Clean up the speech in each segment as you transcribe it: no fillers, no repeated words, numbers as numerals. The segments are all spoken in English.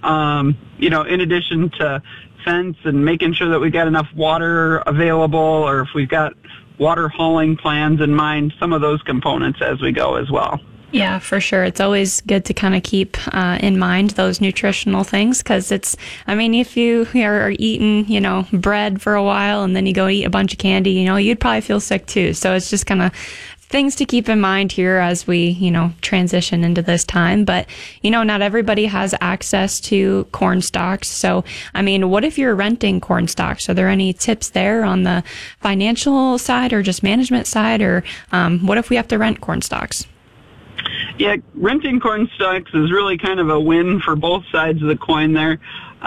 in addition to fence and making sure that we got enough water available, or if we've got water hauling plans in mind, some of those components as we go as well. Yeah, for sure. It's always good to kind of keep in mind those nutritional things, because if you are eating, bread for a while and then you go eat a bunch of candy, you'd probably feel sick too. So it's just kind of things to keep in mind here as we, transition into this time. But, not everybody has access to corn stalks. So, what if you're renting corn stalks? Are there any tips there on the financial side or just management side? Or what if we have to rent corn stalks? Yeah, renting corn stalks is really kind of a win for both sides of the coin there.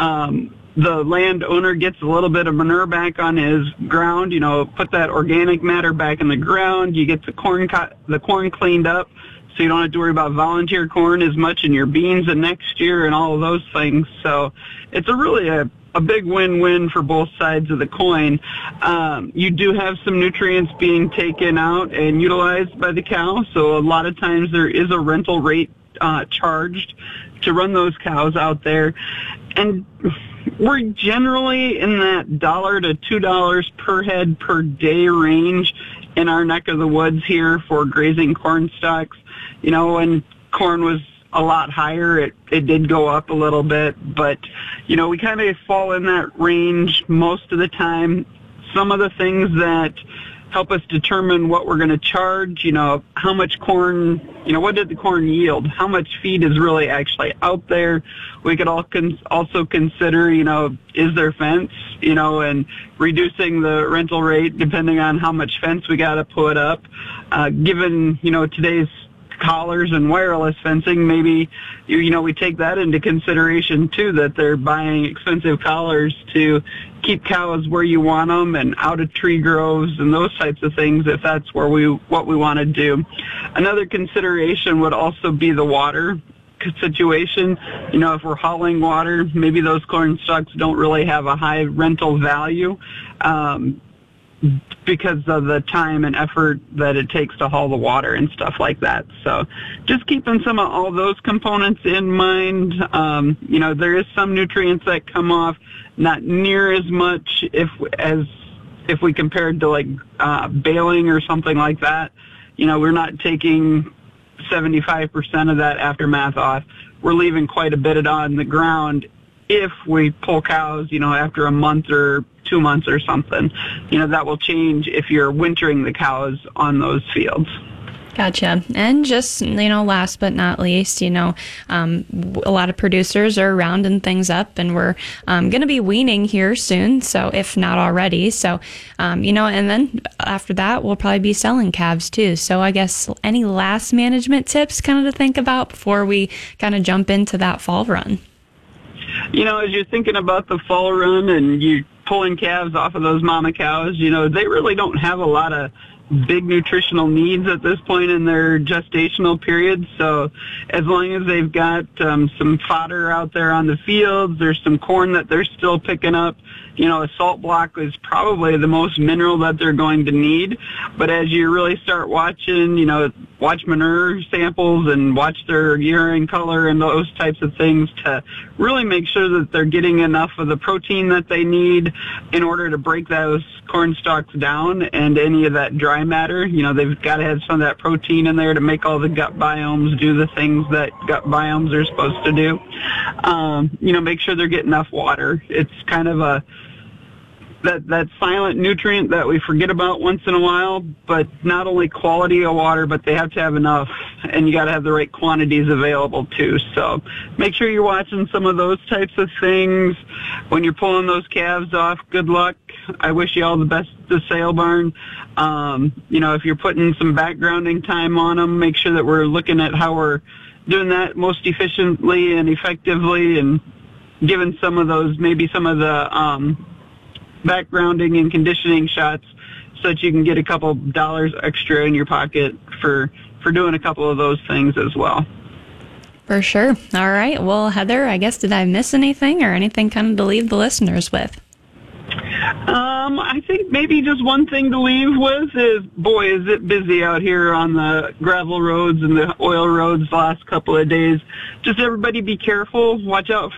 The landowner gets a little bit of manure back on his ground, put that organic matter back in the ground. You get the corn cleaned up, so you don't have to worry about volunteer corn as much in your beans the next year and all of those things. So it's really a big win-win for both sides of the coin. You do have some nutrients being taken out and utilized by the cow, so a lot of times there is a rental rate charged to run those cows out there. And we're generally in that $1 to $2 per head per day range in our neck of the woods here for grazing corn stalks. When corn was a lot higher, it did go up a little bit, but we kind of fall in that range most of the time. Some of the things that help us determine what we're going to charge, how much corn, what did the corn yield, how much feed is really actually out there. We could also consider, is there fence, and reducing the rental rate depending on how much fence we got to put up. Given, today's collars and wireless fencing, maybe, we take that into consideration too, that they're buying expensive collars to keep cows where you want them and out of tree groves and those types of things, if that's what we want to do. Another consideration would also be the water situation. If we're hauling water, maybe those corn stalks don't really have a high rental value because of the time and effort that it takes to haul the water and stuff like that. So just keeping some of all those components in mind. There is some nutrients that come off, not near as much if we compared to like baling or something like that. We're not taking 75% of that aftermath off. We're leaving quite a bit on the ground if we pull cows, after a month or 2 months or something. That will change if you're wintering the cows on those fields. Gotcha. And just, last but not least, a lot of producers are rounding things up, and we're going to be weaning here soon, so if not already. So, and then after that, we'll probably be selling calves too. So I guess any last management tips kind of to think about before we kind of jump into that fall run? As you're thinking about the fall run and you pulling calves off of those mama cows, they really don't have a lot of big nutritional needs at this point in their gestational period. So as long as they've got some fodder out there on the fields, there's some corn that they're still picking up, a salt block is probably the most mineral that they're going to need. But as you really start watching, watch manure samples and watch their urine color and those types of things to really make sure that they're getting enough of the protein that they need in order to break those corn stalks down and any of that dry matter. They've got to have some of that protein in there to make all the gut biomes do the things that gut biomes are supposed to do. Make sure they're getting enough water. It's kind of that silent nutrient that we forget about once in a while, but not only quality of water, but they have to have enough, and you got to have the right quantities available too. So make sure you're watching some of those types of things. When you're pulling those calves off, good luck. I wish you all the best at the sale barn. If you're putting some backgrounding time on them, make sure that we're looking at how we're doing that most efficiently and effectively, and giving some of those, maybe some of the backgrounding and conditioning shots so that you can get a couple dollars extra in your pocket for doing a couple of those things as well. For sure. All right. Well, Heather, I guess, did I miss anything or anything kind of to leave the listeners with? I think maybe just one thing to leave with is, boy, is it busy out here on the gravel roads and the oil roads the last couple of days. Just everybody be careful. Watch out